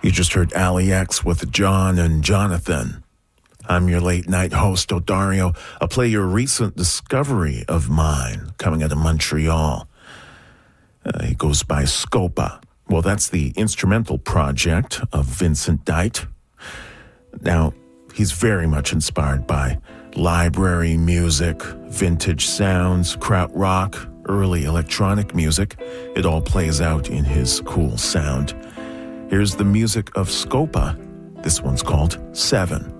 You just heard Ali X with John and Jonathan. I'm your late night host, Odario. I'll play your recent discovery of mine coming out of Montreal. He goes by Scopa. Well, that's the instrumental project of Vincent Dite. Now, he's very much inspired by library music, vintage sounds, krautrock, early electronic music. It all plays out in his cool sound. Here's the music of Scopa. This one's called 7.